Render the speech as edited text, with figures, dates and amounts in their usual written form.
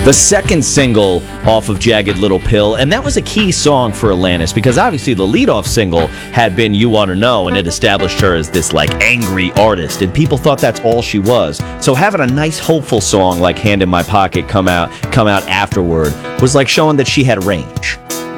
The second single off of Jagged Little Pill, and that was a key song for Alanis because obviously the leadoff single had been You Wanna Know, and it established her as this like angry artist, and people thought that's all she was. So having a nice hopeful song like Hand in My Pocket come out afterward was like showing that she had range.